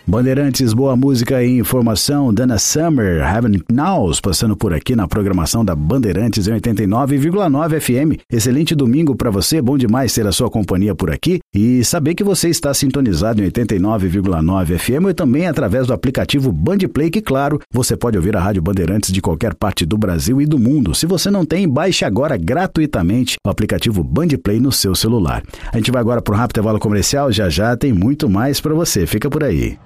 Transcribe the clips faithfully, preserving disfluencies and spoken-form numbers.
Bandeirantes, boa música e informação. Dana Summer, Heaven Knows, passando por aqui na programação da Bandeirantes em oitenta e nove vírgula nove F M. Excelente domingo para você, bom demais ter a sua companhia por aqui e saber que você está sintonizado em oitenta e nove vírgula nove F M e também através do aplicativo Bandplay, que claro, você pode ouvir a Rádio Bandeirantes de qualquer parte do Brasil e do mundo. Se você não tem, baixe agora gratuitamente o aplicativo Bandplay no seu celular. A gente vai agora para um rápido intervalo comercial, já já tem muito mais para você, fica por aí.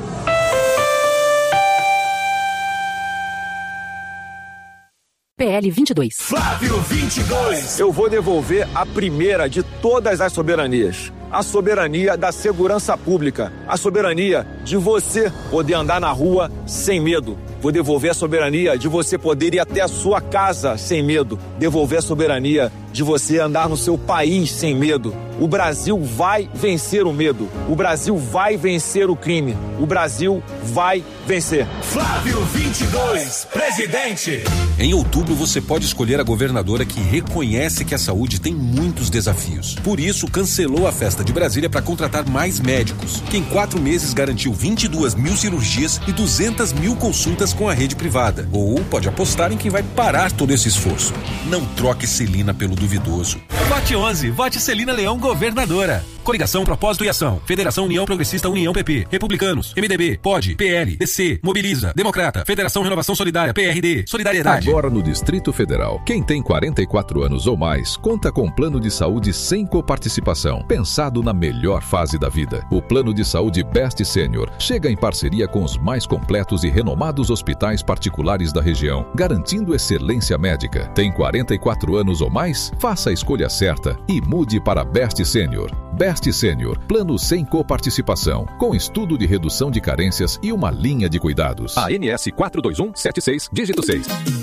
P L vinte e dois. Flávio vinte e dois. Eu vou devolver a primeira de todas as soberanias. A soberania da segurança pública. A soberania de você poder andar na rua sem medo. Vou devolver a soberania de você poder ir até a sua casa sem medo. Devolver a soberania de você andar no seu país sem medo. O Brasil vai vencer o medo. O Brasil vai vencer o crime. O Brasil vai vencer. Flávio vinte e dois, presidente. Em outubro você pode escolher a governadora que reconhece que a saúde tem muitos desafios. Por isso, cancelou a festa de Brasília para contratar mais médicos, que em quatro meses garantiu vinte e duas mil cirurgias e duzentas mil consultas com a rede privada. Ou pode apostar em quem vai parar todo esse esforço. Não troque Celina pelo duvidoso. Vote onze, vote Celina Leão governadora. Coligação, Propósito e Ação. Federação União Progressista União P P. Republicanos. M D B. P O D. P L. D C. Mobiliza. Democrata. Federação Renovação Solidária. P R D. Solidariedade. Agora no Distrito Federal, quem tem quarenta e quatro anos ou mais conta com plano de saúde sem coparticipação, pensado na melhor fase da vida. O plano de saúde Best Senior chega em parceria com os mais completos e renomados hospitais particulares da região, garantindo excelência médica. Tem quarenta e quatro anos ou mais? Faça a escolha certa e mude para Best Senior. Best Senior, plano sem coparticipação, com estudo de redução de carências e uma linha de cuidados. A N S quatro dois um sete seis, dígito seis.